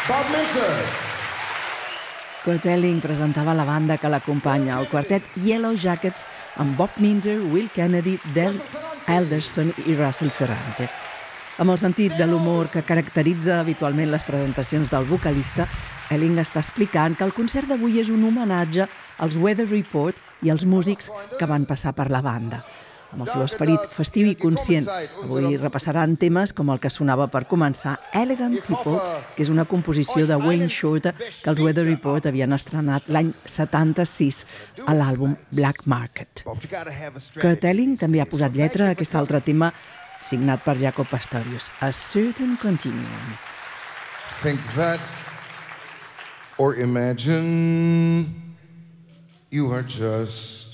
Bob Minzer. Kurt Elling presentava la banda que l'acompanya, el quartet Yellow Jackets, amb Bob Minzer, Will Kennedy, Del Alderson i Russell Ferrante. Amb el sentit de l'humor que caracteritza habitualment les presentacions del vocalista, Elling està explicant que el concert d'avui és un homenatge als Weather Report i als músics que van passar per la banda. Amb el seu esperit festiu i conscient, avui repassaran temes com el que sonava per començar, Elegant People, que és una composició de Wayne Shorter que els Weather Report havien estrenat l'any 76 a l'àlbum Black Market. Kurt Elling també ha posat lletra a aquest altre tema signat per Jaco Pastorius, A Certain Continuum. Think that, or imagine you are just